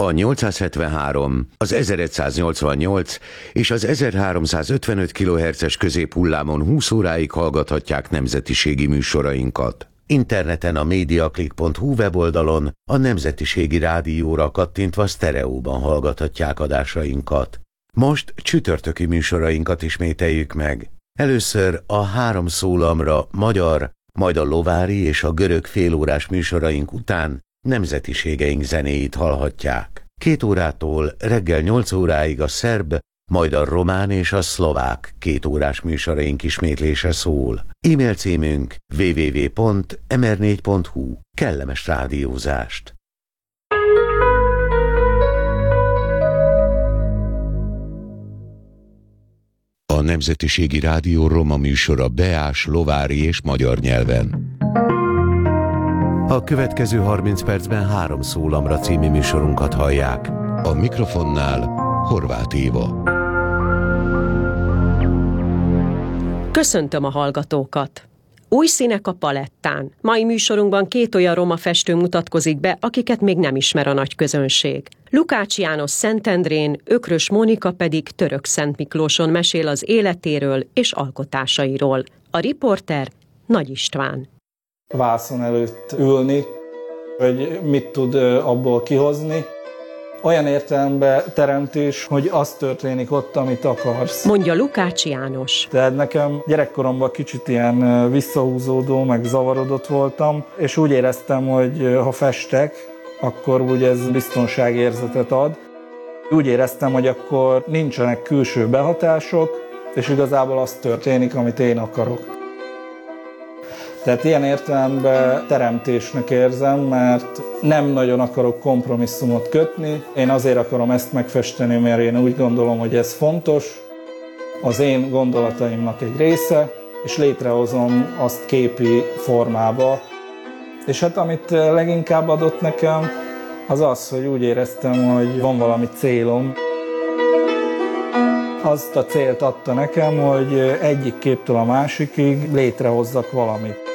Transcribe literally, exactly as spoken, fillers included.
A nyolcszázhetvenhárom, az ezeregyszáznyolcvannyolc és az ezerháromszázötvenöt kilohertzes középhullámon húsz óráig hallgathatják nemzetiségi műsorainkat. Interneten a mediaclick pont hu weboldalon a Nemzetiségi Rádióra kattintva sztereóban hallgathatják adásainkat. Most csütörtöki műsorainkat ismételjük meg. Először a három szólamra magyar, majd a lovári és a görög félórás műsoraink után nemzetiségeink zenéit hallhatják. Két órától reggel nyolc óráig a szerb, majd a román és a szlovák két órás műsoraink ismétlése szól. E-mail címünk double-u double-u double-u pont em er négy pont hu. Kellemes rádiózást! A Nemzetiségi Rádió roma műsora beás, lovári és magyar nyelven. A következő harminc percben Három szólamra című műsorunkat hallják. A mikrofonnál Horváth Éva. Köszöntöm a hallgatókat! Új színek a palettán. Mai műsorunkban két olyan roma festő mutatkozik be, akiket még nem ismer a nagy közönség. Lukács János Szentendrén, Ökrös Mónika pedig Török Szentmiklóson mesél az életéről és alkotásairól. A riporter Nagy István. Vászon előtt ülni, hogy mit tud abból kihozni. Olyan értelemben teremtés, hogy az történik ott, amit akarsz. Mondja Lukács János. Tehát nekem gyerekkoromban kicsit ilyen visszahúzódó, meg zavarodott voltam, és úgy éreztem, hogy ha festek, akkor úgy ez biztonságérzetet ad. Úgy éreztem, hogy akkor nincsenek külső behatások, és igazából az történik, amit én akarok. Tehát ilyen értelemben teremtésnek érzem, mert nem nagyon akarok kompromisszumot kötni. Én azért akarom ezt megfesteni, mert én úgy gondolom, hogy ez fontos, az én gondolataimnak egy része, és létrehozom azt képi formába. És hát amit leginkább adott nekem, az az, hogy úgy éreztem, hogy van valami célom. Azt a célt adta nekem, hogy egyik képtől a másikig létrehozzak valamit.